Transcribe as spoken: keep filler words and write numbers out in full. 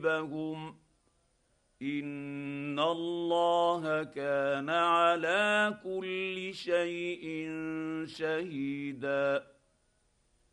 يعذبهم ان الله كان على كل شيء شهيدا.